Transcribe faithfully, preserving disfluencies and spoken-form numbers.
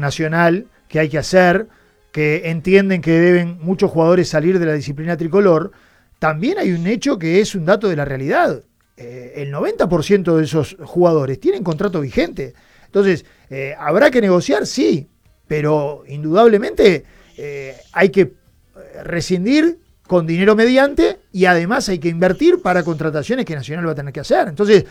Nacional que hay que hacer, que entienden que deben muchos jugadores salir de la disciplina tricolor, también hay un hecho que es un dato de la realidad. Eh, el noventa por ciento de esos jugadores tienen contrato vigente. Entonces, eh, ¿habrá que negociar? Sí, pero indudablemente eh, hay que rescindir con dinero mediante y además hay que invertir para contrataciones que Nacional va a tener que hacer. Entonces,